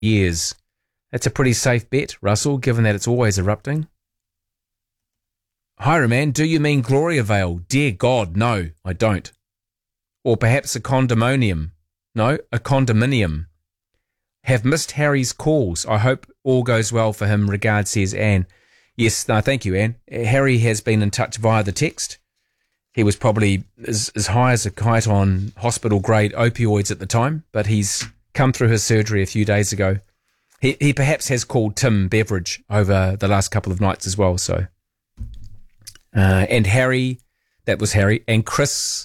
years. That's a pretty safe bet, Russell, given that it's always erupting. Hi, Roman, do you mean Gloriavale? Dear God, no, I don't. Or perhaps a condominium. No, a condominium. Have missed Harry's calls. I hope all goes well for him. Regards, says Anne. Yes, no, thank you, Anne. Harry has been in touch via the text. He was probably as high as a kite on hospital-grade opioids at the time, but he's come through his surgery a few days ago. He perhaps has called Tim Beveridge over the last couple of nights as well. So, and Harry, that was Harry, and Chris.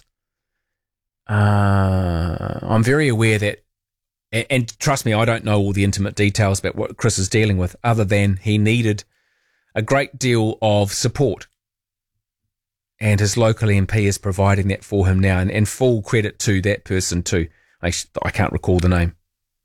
I'm very aware that, and trust me, I don't know all the intimate details about what Chris is dealing with, other than he needed a great deal of support. And his local MP is providing that for him now, and full credit to that person too. I can't recall the name.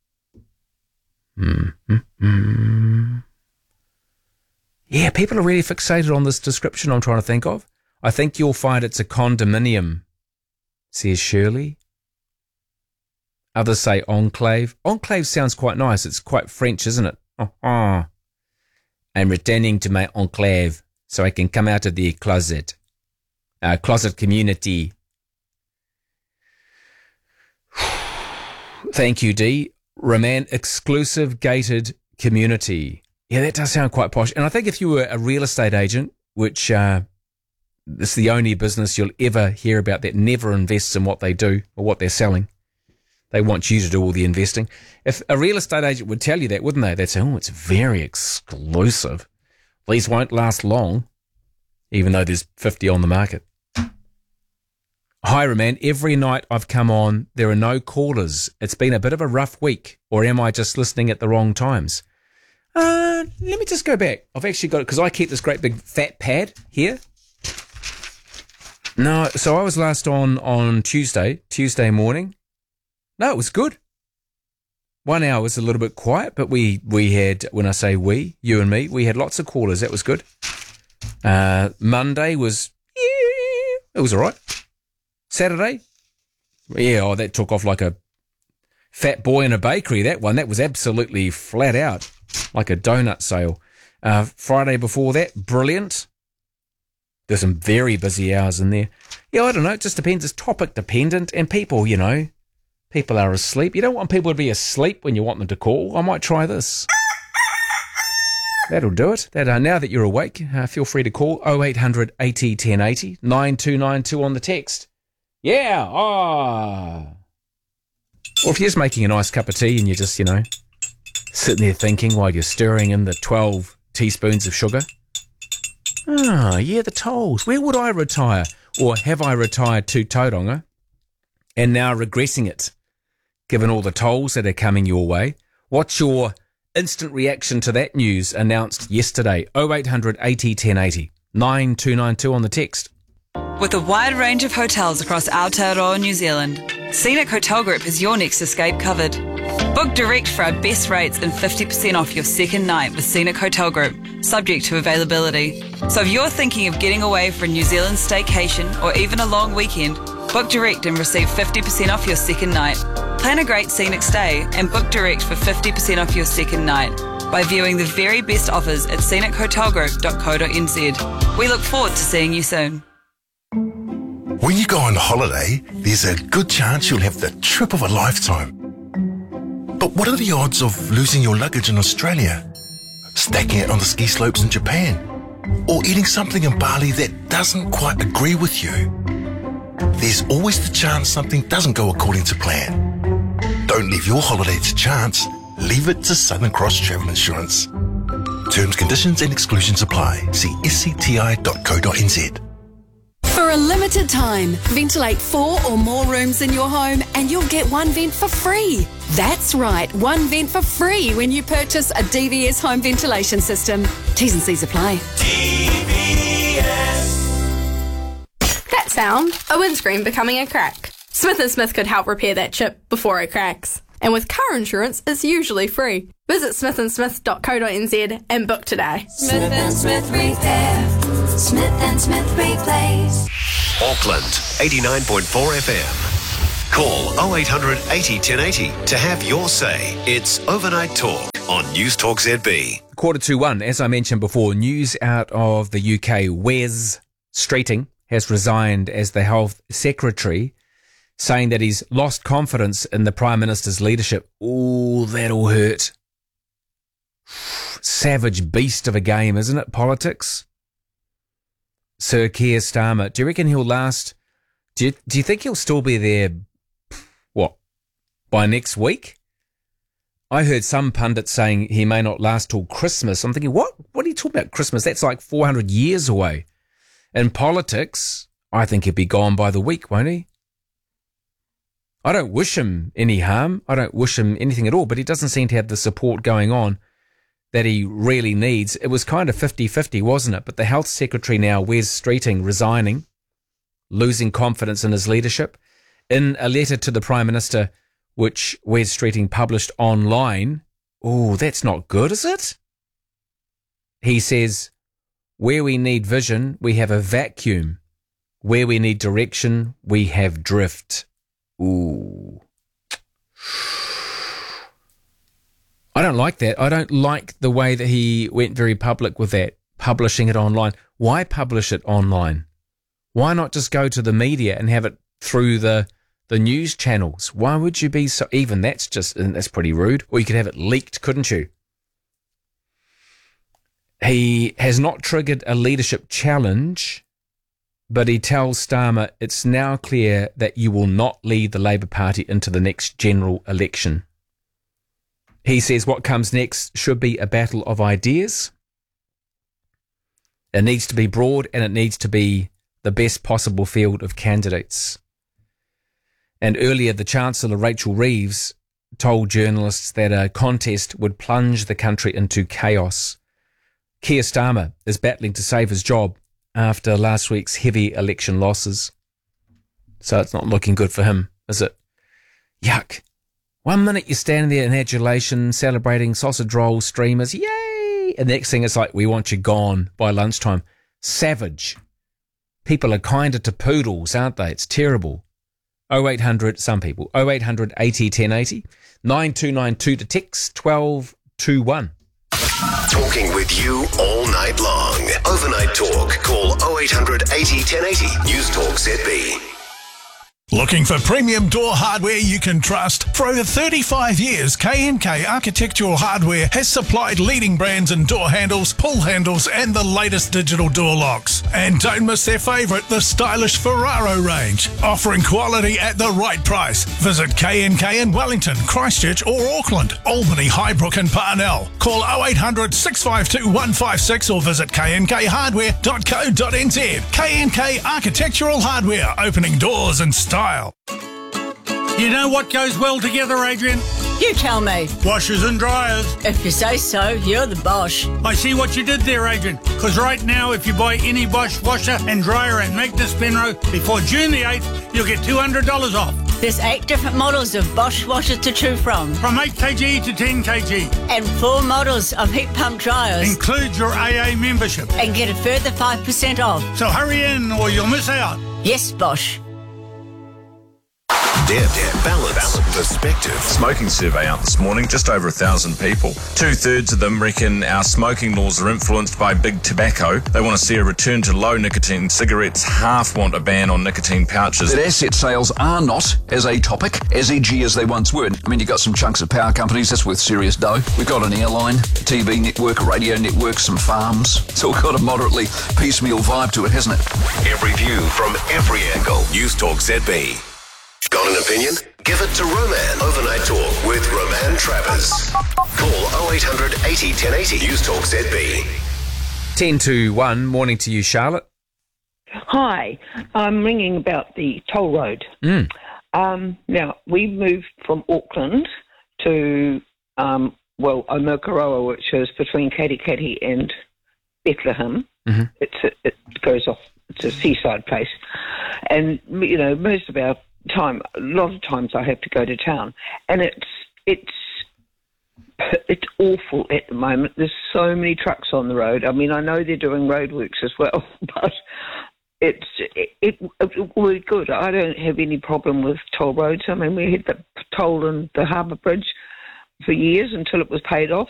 Yeah, people are really fixated on this description I'm trying to think of. I think you'll find it's a condominium, says Shirley. Others say enclave. Enclave sounds quite nice. It's quite French, isn't it? I'm returning to my enclave so I can come out of the closet. Closet community. Thank you, Dee. Roman, exclusive gated community. Yeah, that does sound quite posh. And I think if you were a real estate agent, which it's the only business you'll ever hear about that never invests in what they do or what they're selling. They want you to do all the investing. If a real estate agent would tell you that, wouldn't they? They'd say, oh, it's very exclusive. These won't last long, even though there's 50 on the market. Hi, Roman. Every night I've come on, there are no callers. It's been a bit of a rough week, or am I just listening at the wrong times? Let me just go back. I've actually got it, because I keep this great big fat pad here. No, so I was last on Tuesday morning. No, it was good. 1 hour was a little bit quiet, but we had, when I say we, you and me, we had lots of callers. That was good. Monday was, it was all right. Saturday, that took off like a fat boy in a bakery, that one. That was absolutely flat out, like a donut sale. Friday before that, brilliant. There's some very busy hours in there. Yeah, I don't know, it just depends. It's topic dependent, and people, people are asleep. You don't want people to be asleep when you want them to call. I might try this. That'll do it. Now that you're awake, feel free to call 0800 80 1080 9292 on the text. Yeah, Or if you're just making a nice cup of tea and you're just, sitting there thinking while you're stirring in the 12 teaspoons of sugar. The tolls. Where would I retire? Or have I retired to Tauranga and now regressing it, given all the tolls that are coming your way? What's your instant reaction to that news announced yesterday? 0800 80 1080 9292 on the text. With a wide range of hotels across Aotearoa, New Zealand, Scenic Hotel Group has your next escape covered. Book direct for our best rates and 50% off your second night with Scenic Hotel Group, subject to availability. So if you're thinking of getting away for a New Zealand staycation or even a long weekend, book direct and receive 50% off your second night. Plan a great scenic stay and book direct for 50% off your second night by viewing the very best offers at scenichotelgroup.co.nz. We look forward to seeing you soon. When you go on holiday, there's a good chance you'll have the trip of a lifetime. But what are the odds of losing your luggage in Australia, stacking it on the ski slopes in Japan, or eating something in Bali that doesn't quite agree with you? There's always the chance something doesn't go according to plan. Don't leave your holiday to chance. Leave it to Southern Cross Travel Insurance. Terms, conditions and exclusions apply. See scti.co.nz. For a limited time, ventilate 4 or more rooms in your home and you'll get one vent for free. That's right, one vent for free when you purchase a DVS home ventilation system. T's and C's apply. DVS. That sound, a windscreen becoming a crack. Smith & Smith could help repair that chip before it cracks. And with car insurance, it's usually free. Visit smithandsmith.co.nz and book today. Smith & Smith Repair. Smith & Smith Replace. Auckland, 89.4 FM. Call 0800 80 1080 to have your say. It's Overnight Talk on News Talk ZB. 1:45. As I mentioned before, news out of the UK. Wes Streeting has resigned as the Health Secretary, saying that he's lost confidence in the Prime Minister's leadership. Ooh, that'll hurt. Savage beast of a game, isn't it, politics? Sir Keir Starmer, do you reckon he'll last? Do you think he'll still be there, by next week? I heard some pundits saying he may not last till Christmas. I'm thinking, what? What are you talking about, Christmas? That's like 400 years away. In politics, I think he'll be gone by the week, won't he? I don't wish him any harm. I don't wish him anything at all, but he doesn't seem to have the support going on that he really needs. It was kind of 50-50, wasn't it? But the Health Secretary now, Wes Streeting, resigning, losing confidence in his leadership. In a letter to the Prime Minister, which Wes Streeting published online, oh, that's not good, is it? He says, where we need vision, we have a vacuum. Where we need direction, we have drift. Ooh. I don't like that. I don't like the way that he went very public with that, publishing it online. Why publish it online? Why not just go to the media and have it through the news channels? Why would you be so... Even that's pretty rude. Or you could have it leaked, couldn't you? He has not triggered a leadership challenge, but he tells Starmer, it's now clear that you will not lead the Labour Party into the next general election. He says what comes next should be a battle of ideas. It needs to be broad and it needs to be the best possible field of candidates. And earlier, the Chancellor, Rachel Reeves, told journalists that a contest would plunge the country into chaos. Keir Starmer is battling to save his job after last week's heavy election losses. So it's not looking good for him, is it? Yuck. 1 minute you're standing there in adulation, celebrating sausage roll streamers, yay! And the next thing it's like, we want you gone by lunchtime. Savage. People are kinder to poodles, aren't they? It's terrible. 0800, some people, 0800 80 1080, 9292 to text 1221. Talking with you all night long. Overnight Talk. Call 0800 80 1080. News Talk ZB. Looking for premium door hardware you can trust? For over 35 years, K&K Architectural Hardware has supplied leading brands in door handles, pull handles and the latest digital door locks. And don't miss their favourite, the stylish Ferraro range, offering quality at the right price. Visit K&K in Wellington, Christchurch or Auckland, Albany, Highbrook and Parnell. Call 0800 652 156 or visit knkhardware.co.nz. K&K Architectural Hardware, opening doors in style. You know what goes well together, Adrian? You tell me. Washers and dryers. If you say so, you're the Bosch. I see what you did there, Adrian. Because right now, if you buy any Bosch washer and dryer at Magnus Penro before June the 8th, you'll get $200 off. There's 8 different models of Bosch washers to choose from. From 8 kg to 10 kg. And 4 models of heat pump dryers. Include your AA membership. And get a further 5% off. So hurry in or you'll miss out. Yes, Bosch. Depth, balance, perspective. Smoking survey out this morning, just over 1,000 people. 2/3 of them reckon our smoking laws are influenced by big tobacco. They want to see a return to low nicotine cigarettes. Half want a ban on nicotine pouches. That asset sales are not as a topic, as edgy as they once were. I mean, you've got some chunks of power companies, that's worth serious dough. We've got an airline, a TV network, a radio network, some farms. It's all got a moderately piecemeal vibe to it, hasn't it? Every view from every angle. News Talk ZB. Got an opinion? Give it to Roman. Overnight Talk with Roman Travers. Call 0800 80 1080. News Talk ZB. 10 to 1. Morning to you, Charlotte. Hi. I'm ringing about the toll road. Now, we moved from Auckland to, Omukaroa, which is between Katikati and Bethlehem. Mm-hmm. It goes off. It's a seaside place. And, you know, most of our time, a lot of times I have to go to town, and it's awful at the moment. There's so many trucks on the road. I mean, I know they're doing roadworks as well, but it will be good. I don't have any problem with toll roads. I mean, we had the toll in the Harbour Bridge for years until it was paid off.